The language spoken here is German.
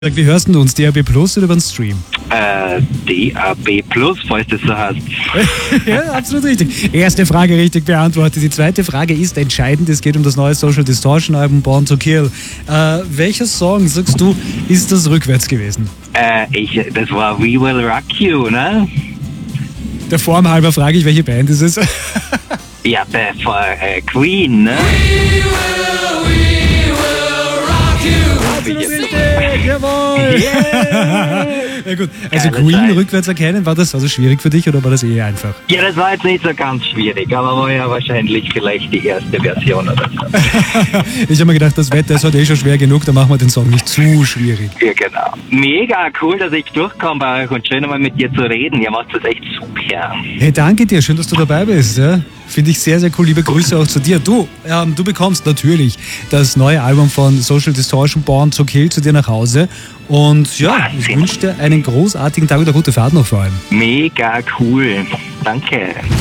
Wie hörst du uns? DAB Plus oder über den Stream? DAB Plus, falls das so heißt. Ja, absolut richtig. Erste Frage richtig beantwortet. Die zweite Frage ist entscheidend. Es geht um das neue Social Distortion Album Born to Kill. Welcher Song, sagst du, ist das rückwärts gewesen? Das war We Will Rock You, ne? Der Form halber frage ich, welche Band ist es? Ja, Queen, ne? Absolut richtig, jawohl! Yeah. Ja gut, also Geile Queen Zeit. rückwärts erkennen, war das also schwierig für dich oder war das eher einfach? Ja, das war jetzt nicht so ganz schwierig, aber war ja wahrscheinlich vielleicht die erste Version oder so. Ich habe mir gedacht, das Wetter ist heute eh schon schwer genug, da machen wir den Song nicht zu schwierig. Ja, genau. Mega cool, dass ich durchkomme bei euch und schön einmal mit dir zu reden. Ihr macht das echt super. Hey, danke dir, schön, dass du dabei bist. Ja? Finde ich sehr, sehr cool. Liebe Grüße auch zu dir. Du bekommst natürlich das neue Album von Social Distortion, Born to Kill, zu dir nach Hause. Und ja, ich Wahnsinn. wünsche dir einen großartigen Tag und eine gute Fahrt noch vor allem. Mega cool. Danke.